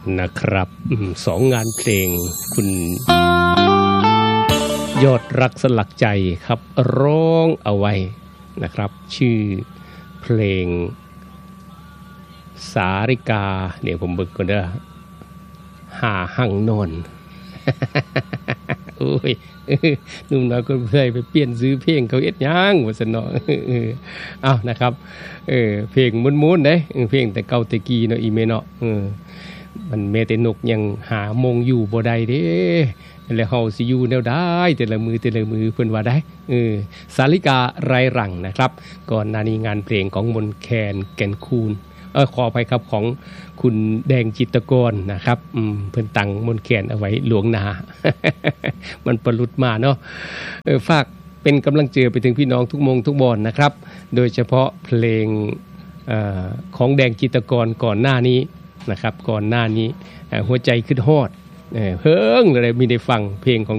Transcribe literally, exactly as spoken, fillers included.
นะครับสองงานเพลงคุณยอดรักสลักใจครับร้องเอาไว้นะครับชื่อเพลงสาริกาเดี๋ยวผมเบิกก่อนเด้อหาหั่งนอนโอ้ยนุ่มน้อยคนเคยไปเปลี่ยนซื้อเพลงเขาเอ็ดย่างว่าซั่นเนาะอ้าวนะครับเออเพลงม้วนๆเด้เพลงแต่เก่าแต่กี้เนาะอีเมเนาะเออมันแม้แต่นกยังหามงอยู่บ่ได้เด้แล้วเฮาสิอยู่แนวใดแต่ละมือแต่ละมือเพิ่นว่าได้เออสาริกาไรรังนะครับก่อนหน้านี้งานเพลงของมนแคนแก่นคูนเออขออภัยครับของคุณแดงจิตรกรนะครับอืมเพิ่นตั้งมนแคนเอาไว้หลวงหน้า มันประลุดมาเนาะเออฝากเป็นกำลังใจไปถึงพี่น้องทุกมงทุกบอนนะครับโดยเฉพาะเพลงเอ่อของแดงจิตรกรก่อนหน้านี้นะครับก่อนหน้านี้หัวใจขึ้นฮอดเออเฮิงเลยมีได้ฟังเพลงของ